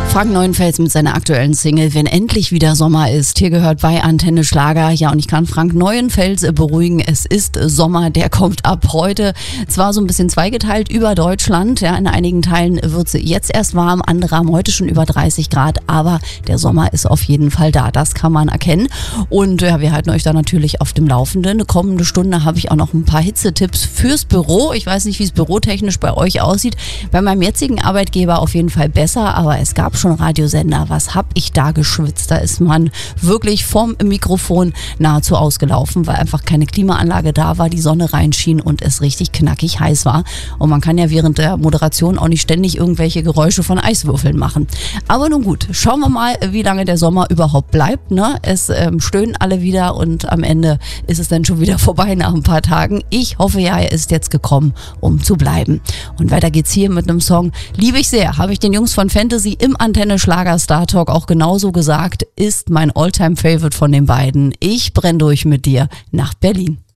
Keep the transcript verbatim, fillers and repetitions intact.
Frank Neuenfels mit seiner aktuellen Single Wenn endlich wieder Sommer ist. Hier gehört bei Antenne Schlager. Ja, und ich kann Frank Neuenfels beruhigen. Es ist Sommer, der kommt ab heute. Zwar so ein bisschen zweigeteilt über Deutschland. Ja, in einigen Teilen wird es jetzt erst warm, andere haben heute schon über dreißig Grad. Aber der Sommer ist auf jeden Fall da. Das kann man erkennen. Und ja, wir halten euch da natürlich auf dem Laufenden. Eine kommende Stunde habe ich auch noch ein paar Hitzetipps fürs Büro. Ich weiß nicht, wie es bürotechnisch bei euch aussieht. Bei meinem jetzigen Arbeitgeber auf jeden Fall besser, aber es gab schon Radiosender. Was hab ich da geschwitzt? Da ist man wirklich vom Mikrofon nahezu ausgelaufen, weil einfach keine Klimaanlage da war, die Sonne reinschien und es richtig knackig heiß war. Und man kann ja während der Moderation auch nicht ständig irgendwelche Geräusche von Eiswürfeln machen. Aber nun gut, schauen wir mal, wie lange der Sommer überhaupt bleibt. Ne? Es ähm, stöhnen alle wieder und am Ende ist es dann schon wieder vorbei nach ein paar Tagen. Ich hoffe ja, er ist jetzt gekommen, um zu bleiben. Und weiter geht's hier mit einem Song. Liebe ich sehr, habe ich den Jungs von Fantasy im Antenne Schlager Star Talk auch genauso gesagt, ist mein Alltime-Favorite von den beiden. Ich brenn durch mit dir nach Berlin.